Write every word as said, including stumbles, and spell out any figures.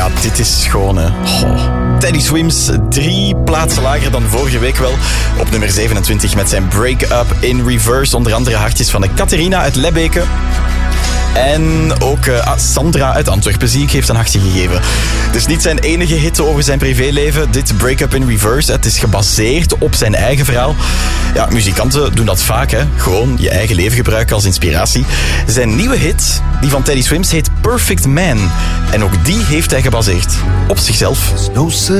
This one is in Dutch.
ja, dit is gewoon... Hè. Oh. Teddy Swims, drie plaatsen lager dan vorige week wel. Op nummer zevenentwintig met zijn Break-Up in Reverse. Onder andere hartjes van de Catharina uit Lebbeke. En ook uh, Sandra uit Antwerpen, zie ik, heeft een hartje gegeven. Het is niet zijn enige hit over zijn privéleven, dit Break-Up in Reverse. Het is gebaseerd op zijn eigen verhaal. Ja, muzikanten doen dat vaak, hè. Gewoon je eigen leven gebruiken als inspiratie. Zijn nieuwe hit, die van Teddy Swims, heet Perfect Man. En ook die heeft hij gebaseerd op zichzelf.